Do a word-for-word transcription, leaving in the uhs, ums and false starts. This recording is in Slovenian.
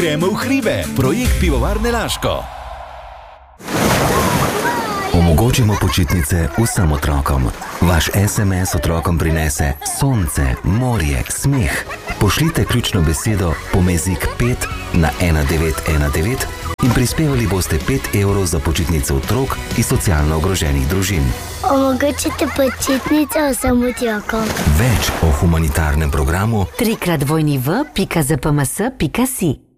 Gremo v hribe, projekt Pivovarne Laško. Omogočimo počitnice vsem otrokom. Vaš es em es otrokom prinese sonce, morje, smeh. Pošljite ključno besedo Pomezik pet na ena devet ena devet in prispevali boste pet evrov za počitnice otrok iz socialno ogroženih družin. Omogočite počitnice vsem otrokom. Več o humanitarnem programu trikrat dvojni v pika zpms pika si.